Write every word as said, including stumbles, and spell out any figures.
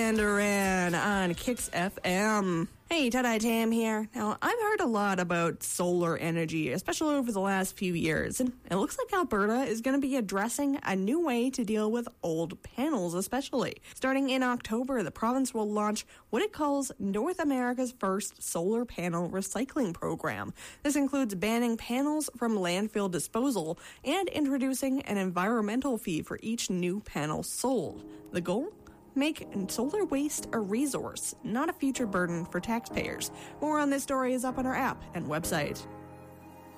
Duran Duran on Kix F M. Hey, Tie-Dye Tam here. Now, I've heard a lot about solar energy, especially over the last few years, and it looks like Alberta is going to be addressing a new way to deal with old panels, especially. Starting in October, the province will launch what it calls North America's first solar panel recycling program. This includes banning panels from landfill disposal and introducing an environmental fee for each new panel sold. The goal? Make solar waste a resource, not a future burden for taxpayers. More on this story is up on our app and website.